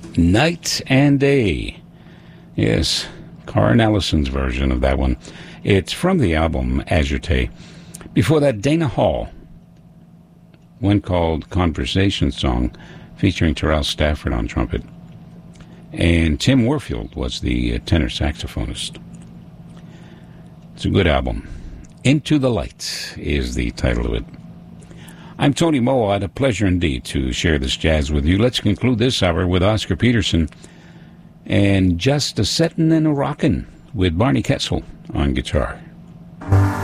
Night and Day. Yes, Karen Ellison's version of that one. It's from the album Azurte. Before that, Dana Hall, one called Conversation Song, featuring Terrell Stafford on trumpet. And Tim Warfield was the tenor saxophonist. It's a good album. Into the Light is the title of it. I'm Tony Mowat. A pleasure indeed to share this jazz with you. Let's conclude this hour with Oscar Peterson and Just a Settin' and a Rockin' with Barney Kessel on guitar.